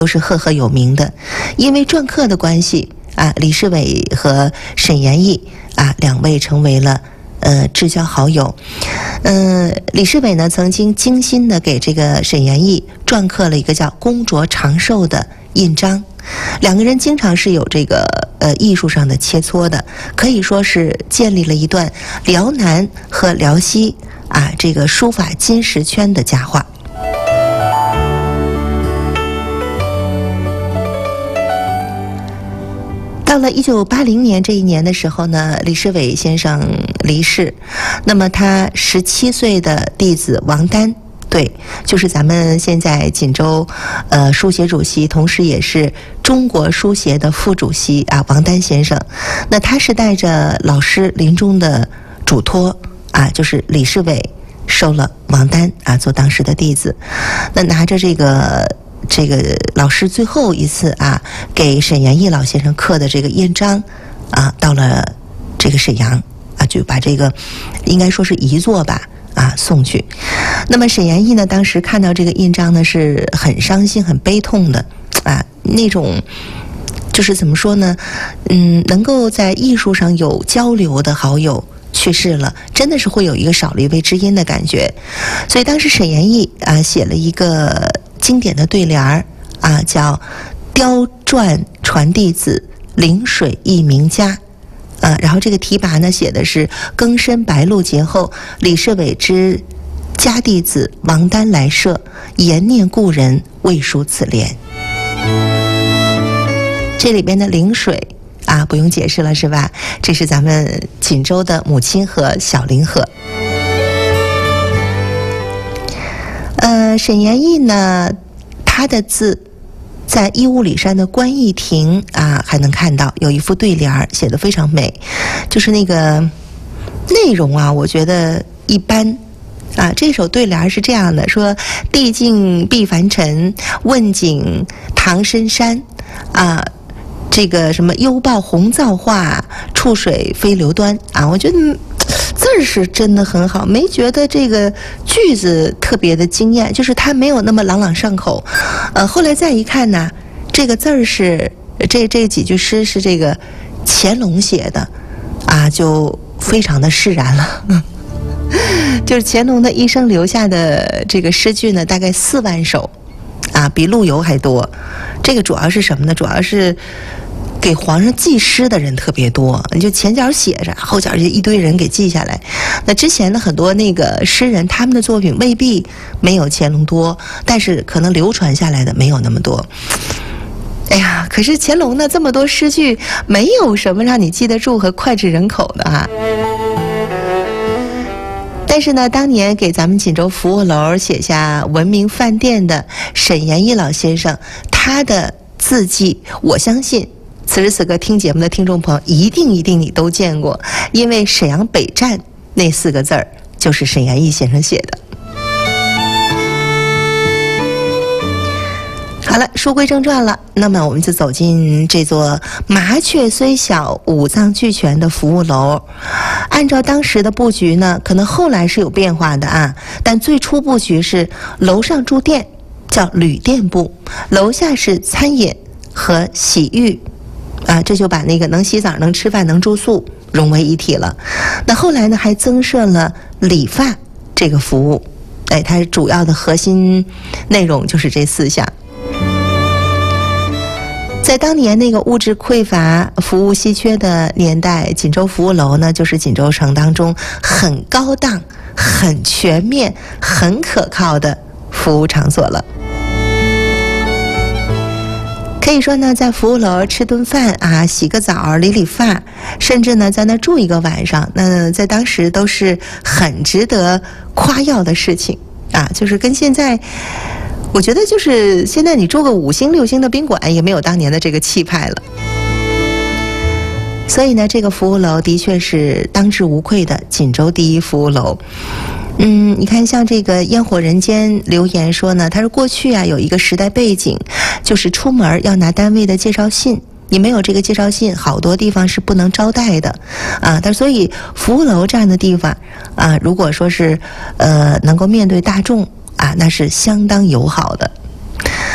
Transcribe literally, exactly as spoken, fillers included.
都是赫赫有名的。因为篆刻的关系啊，李世伟和沈延义啊两位成为了呃至交好友。嗯、呃，李世伟呢曾经精心的给这个沈延义篆刻了一个叫“公卓长寿”的印章。两个人经常是有这个呃艺术上的切磋的，可以说是建立了一段辽南和辽西啊这个书法金石圈的佳话。到了一九八零年这一年的时候呢，李世伟先生离世，那么他十七岁的弟子王丹，对，就是咱们现在锦州呃书协主席，同时也是中国书协的副主席啊，王丹先生。那他是带着老师临终的嘱托啊，就是李世伟收了王丹啊做当时的弟子，那拿着这个。这个老师最后一次啊，给沈延义老先生刻的这个印章啊，到了这个沈阳啊，就把这个应该说是遗作吧啊送去。那么沈延义呢，当时看到这个印章呢，是很伤心、很悲痛的啊，那种就是怎么说呢？嗯，能够在艺术上有交流的好友去世了，真的是会有一个少了一位知音的感觉。所以当时沈延义啊写了一个经典的对联儿啊，叫“雕篆传弟子，临水忆名家”。啊，然后这个题跋呢写的是“更深白露节后，李世伟之家弟子王丹来社，言念故人，未书此联”。这里边的临水啊，不用解释了是吧？这是咱们锦州的母亲河小凌河。呃，沈延义呢，他的字在义乌里山的观义亭啊，还能看到有一副对联儿，写得非常美。就是那个内容啊，我觉得一般啊。这首对联是这样的，说：“地静碧凡尘，问景唐深山啊。”这个什么幽抱红造化，触水飞流端啊，我觉得字儿是真的很好，没觉得这个句子特别的惊艳，就是它没有那么朗朗上口。呃，后来再一看呢，这个字儿是这这几句诗是这个乾隆写的啊，就非常的释然了。就是乾隆的一生留下的这个诗句呢，大概四万首啊，比陆游还多。这个主要是什么呢？主要是给皇上记诗的人特别多，你就前脚写着，后脚就一堆人给记下来。那之前的很多那个诗人，他们的作品未必没有乾隆多，但是可能流传下来的没有那么多。哎呀，可是乾隆呢，这么多诗句，没有什么让你记得住和脍炙人口的啊。但是呢，当年给咱们锦州服务楼写下闻名饭店的沈延义老先生，他的字迹，我相信此时此刻听节目的听众朋友一定一定你都见过，因为沈阳北站那四个字儿就是沈延义先生写的。好了，书归正传了，那么我们就走进这座麻雀虽小五脏俱全的服务楼。按照当时的布局呢，可能后来是有变化的啊，但最初布局是楼上住店，叫旅店部，楼下是餐饮和洗浴啊，这就把那个能洗澡、能吃饭、能住宿融为一体了。那后来呢，还增设了理发这个服务，哎，它主要的核心内容就是这四项。在当年那个物质匮乏、服务稀缺的年代，锦州服务楼呢，就是锦州城当中很高档、很全面、很可靠的服务场所了。可以说呢，在服务楼吃顿饭啊，洗个澡、理理发，甚至呢在那住一个晚上，那在当时都是很值得夸耀的事情啊，就是跟现在。我觉得就是现在你住个五星六星的宾馆也没有当年的这个气派了。所以呢，这个服务楼的确是当之无愧的锦州第一服务楼。嗯，你看像这个烟火人间留言说呢，他说过去啊有一个时代背景，就是出门要拿单位的介绍信，你没有这个介绍信，好多地方是不能招待的啊。但所以服务楼这样的地方啊，如果说是呃能够面对大众啊，那是相当友好的。